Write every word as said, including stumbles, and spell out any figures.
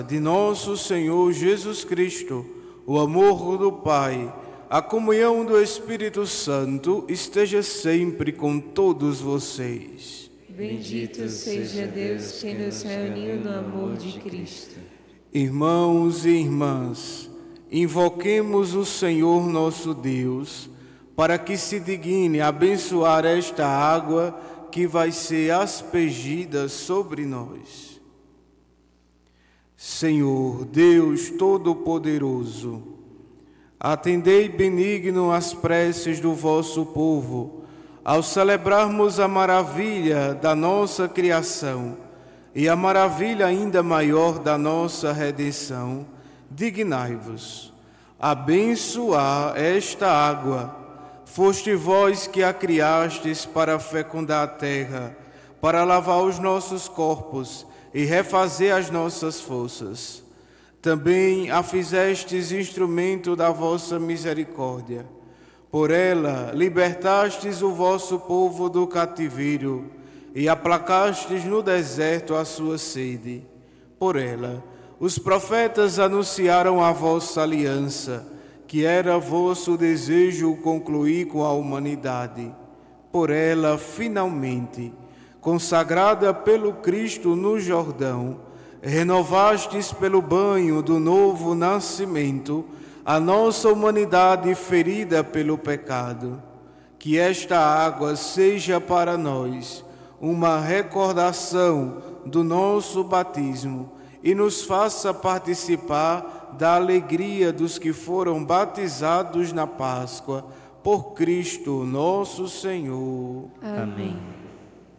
de nosso Senhor Jesus Cristo, o amor do Pai, a comunhão do Espírito Santo esteja sempre com todos vocês. Bendito seja Deus que nos reuniu no amor de Cristo. Irmãos e irmãs, invoquemos o Senhor nosso Deus, para que se digne abençoar esta água que vai ser aspergida sobre nós. Senhor, Deus Todo-Poderoso, atendei benigno as preces do vosso povo, ao celebrarmos a maravilha da nossa criação e a maravilha ainda maior da nossa redenção. Dignai-vos abençoar esta água. Foste vós que a criastes para fecundar a terra, para lavar os nossos corpos e refazer as nossas forças. Também a fizestes instrumento da vossa misericórdia. Por ela libertastes o vosso povo do cativeiro e aplacastes no deserto a sua sede. Por ela os profetas anunciaram a vossa aliança, que era vosso desejo concluir com a humanidade. Por ela, finalmente, consagrada pelo Cristo no Jordão, renovastes pelo banho do novo nascimento a nossa humanidade ferida pelo pecado. Que esta água seja para nós uma recordação do nosso batismo e nos faça participar da alegria dos que foram batizados na Páscoa por Cristo nosso Senhor. Amém.